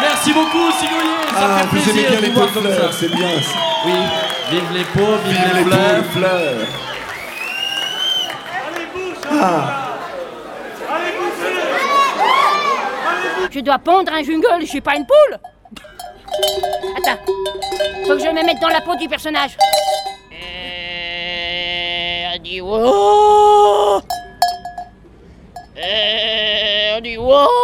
Merci beaucoup, cigognier. Ça fait vous aimez plaisir bien de les vous voir pots comme de ça. fleurs, c'est bien. Oui, vive les pots, vive Vive les les pots fleurs. de fleurs. Je dois pondre un jungle, je suis pas une poule. Attends, faut que je me mette dans la peau du personnage. On dit wow. On dit wow.